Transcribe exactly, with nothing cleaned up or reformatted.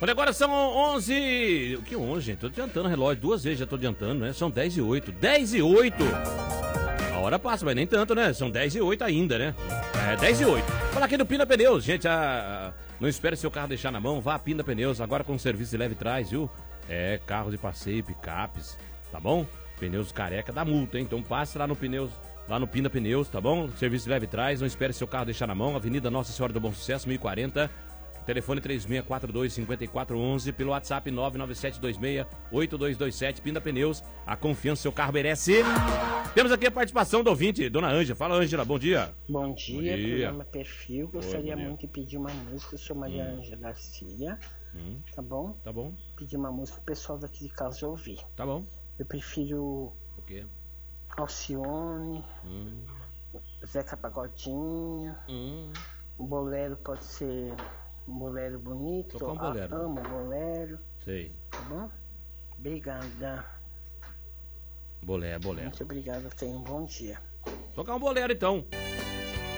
Olha, agora são onze... O que onze, gente? Tô adiantando o relógio duas vezes, já tô adiantando, né? São dez e oito. dez e oito! A hora passa, mas nem tanto, né? São dez e oito ainda, né? É, dez e oito. Fala aqui do Pina Pneus, gente. A... Não espere seu carro deixar na mão, vá a Pina Pneus, agora com serviço de leve trás, viu? É, carros de passeio, picapes, tá bom? Pneus careca dá multa, hein? Então passe lá no Pneus... Lá no Pina Pneus, tá bom? Serviço de leve trás, não espere seu carro deixar na mão. Avenida Nossa Senhora do Bom Sucesso, mil e quarenta. Telefone três seis quatro dois, cinco quatro um um. Pelo WhatsApp nove nove sete dois seis, oito dois dois sete. Pina Pneus, a confiança seu carro merece. Temos aqui a participação do ouvinte, Dona Ângela. Fala, Ângela, bom dia. Bom dia, bom dia. programa Perfil. Gostaria Oi, muito de pedir uma música. Eu sou Maria hum. Ângela Garcia, hum. tá bom? Tá bom. Pedir uma música pro pessoal daqui de casa ouvir. Tá bom. Eu prefiro... O quê? Alcione, hum. Zeca Pagodinho, hum. o bolero pode ser um bolero bonito, Tocar um bolero. amo bolero. Sei. Tá bom? Obrigada. Bolero, bolero. Muito obrigado, tenha um bom dia. Tocar um bolero então.